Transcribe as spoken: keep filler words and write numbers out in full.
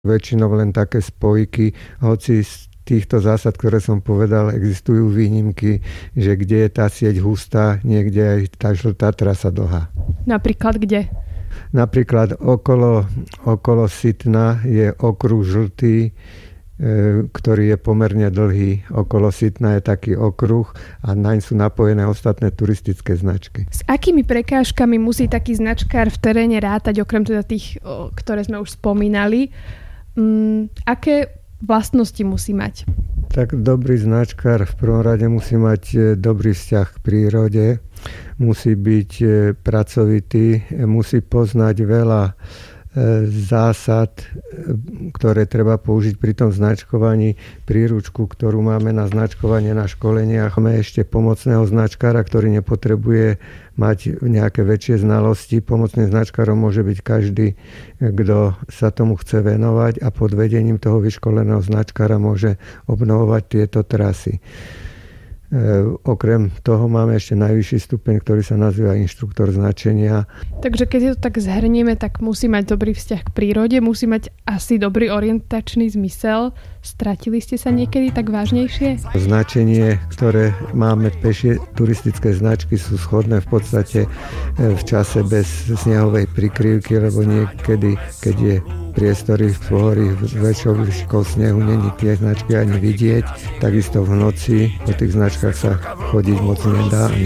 Väčšinou len také spojky, hoci z týchto zásad, ktoré som povedal, existujú výnimky, že kde je tá sieť hustá, niekde aj tá žltá trasa dlhá. Napríklad kde? Napríklad okolo, okolo Sitna je okruh žltý, ktorý je pomerne dlhý. Okolo Sitna je taký okruh a naň sú napojené ostatné turistické značky. S akými prekážkami musí taký značkár v teréne rátať, okrem teda tých, ktoré sme už spomínali? Um, aké vlastnosti musí mať? Tak dobrý značkár v prvom rade musí mať dobrý vzťah k prírode, musí byť pracovitý, musí poznať veľa zásad, ktoré treba použiť pri tom značkovaní. Príručku, ktorú máme na značkovanie na školeniach, máme ešte pomocného značkára, ktorý nepotrebuje mať nejaké väčšie znalosti. Pomocným značkárom môže byť každý, kto sa tomu chce venovať a pod vedením toho vyškoleného značkára môže obnovovať tieto trasy. E, okrem toho máme ešte najvyšší stupeň, ktorý sa nazýva inštruktor značenia. Takže keď to tak zhrnieme, tak musí mať dobrý vzťah k prírode, musí mať asi dobrý orientačný zmysel. Stratili ste sa niekedy tak vážnejšie? Značenie, ktoré máme pešie turistické značky, sú schodné v podstate v čase bez snehovej prikryvky, lebo niekedy, keď je priestory v pohorí väčšou výškou snehu, není tie značky ani vidieť. Takisto v noci po tých značkách sa chodiť moc nedá.